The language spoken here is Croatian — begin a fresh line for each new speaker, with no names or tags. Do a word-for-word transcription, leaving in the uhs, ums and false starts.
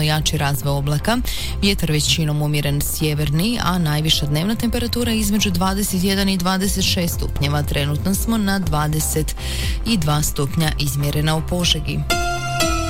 znatno jači razvoj oblaka, vjetar većinom umjeren sjeverni, a najviša dnevna temperatura između dvadeset jedan i dvadeset šest stupnjeva. Trenutno smo na dvadeset dva stupnja izmjerena u Požegi.